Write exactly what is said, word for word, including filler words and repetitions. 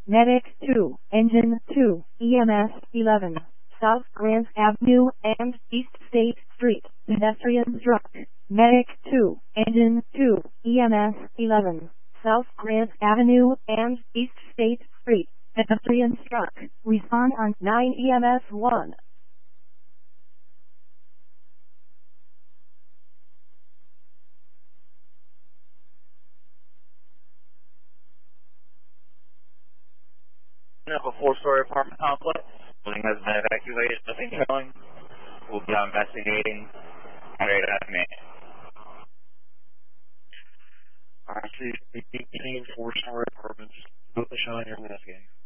Medic two, Engine two, E M S eleven, South Grant Avenue and East State Street, pedestrian struck. Medic two, Engine two, E M S eleven, South Grant Avenue and East State Street, pedestrian struck. Respond on nine E M S one. Of a four-story apartment complex. Building has been evacuated. Nothing showing. We'll be investigating. Straight at me. I see eighteen four-story apartments. Nothing showing. You're investigating.